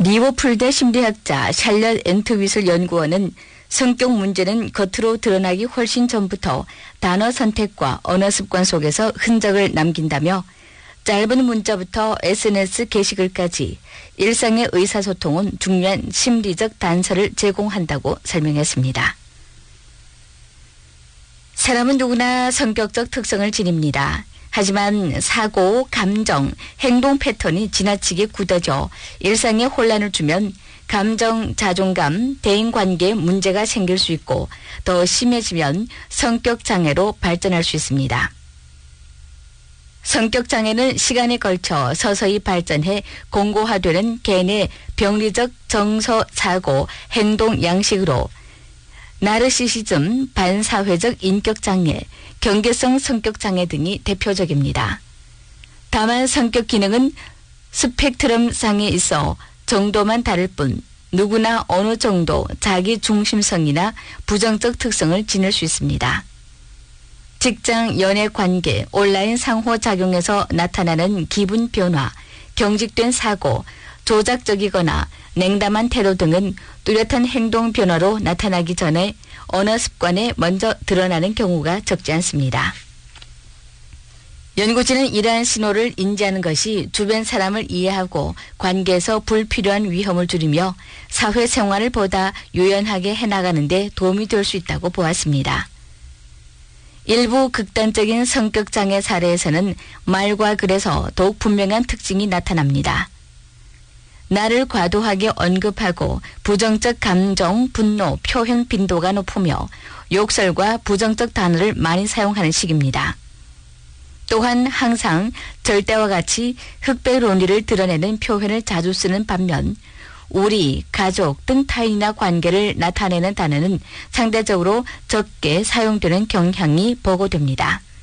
리버풀대 심리학자 샬럿 앤트윗을 연구원은 성격 문제는 겉으로 드러나기 훨씬 전부터 단어 선택과 언어 습관 속에서 흔적을 남긴다며 짧은 문자부터 SNS 게시글까지 일상의 의사소통은 중요한 심리적 단서를 제공한다고 설명했습니다. 사람은 누구나 성격적 특성을 지닙니다. 하지만 사고, 감정, 행동 패턴이 지나치게 굳어져 일상에 혼란을 주면 감정, 자존감, 대인관계에 문제가 생길 수 있고 더 심해지면 성격장애로 발전할 수 있습니다. 성격장애는 시간에 걸쳐 서서히 발전해 공고화되는 개인의 병리적 정서, 사고, 행동 양식으로 나르시시즘, 반사회적 인격장애, 경계성 성격장애 등이 대표적입니다. 다만 성격 기능은 스펙트럼상에 있어 정도만 다를 뿐 누구나 어느 정도 자기 중심성이나 부정적 특성을 지닐 수 있습니다. 직장, 연애 관계, 온라인 상호작용에서 나타나는 기분 변화, 경직된 사고, 조작적이거나 냉담한 태도 등은 뚜렷한 행동 변화로 나타나기 전에 언어 습관에 먼저 드러나는 경우가 적지 않습니다. 연구진은 이러한 신호를 인지하는 것이 주변 사람을 이해하고 관계에서 불필요한 위험을 줄이며 사회생활을 보다 유연하게 해나가는 데 도움이 될 수 있다고 보았습니다. 일부 극단적인 성격장애 사례에서는 말과 글에서 더욱 분명한 특징이 나타납니다. 나를 과도하게 언급하고 부정적 감정, 분노, 표현 빈도가 높으며 욕설과 부정적 단어를 많이 사용하는 식입니다. 또한 항상 절대와 같이 흑백 논리를 드러내는 표현을 자주 쓰는 반면 우리, 가족 등 타인이나 관계를 나타내는 단어는 상대적으로 적게 사용되는 경향이 보고됩니다.